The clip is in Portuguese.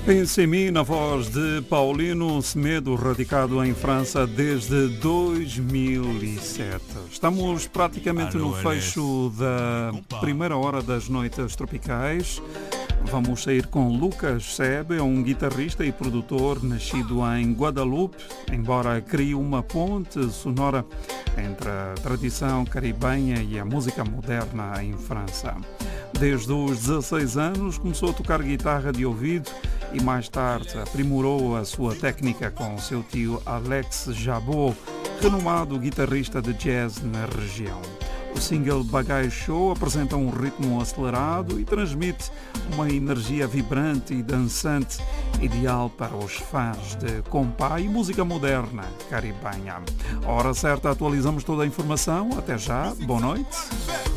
Pense em mim, na voz de Paulino Semedo, radicado em França desde 2007. Estamos praticamente no fecho da primeira hora das noites tropicais. Vamos sair com Lucas Sebe, um guitarrista e produtor nascido em Guadalupe, embora crie uma ponte sonora entre a tradição caribenha e a música moderna em França. Desde os 16 anos começou a tocar guitarra de ouvido e mais tarde aprimorou a sua técnica com seu tio Alex Jabot, renomado guitarrista de jazz na região. O single Bagay Show apresenta um ritmo acelerado e transmite uma energia vibrante e dançante, ideal para os fãs de compa e música moderna caribenha. A hora certa atualizamos toda a informação. Até já, boa noite.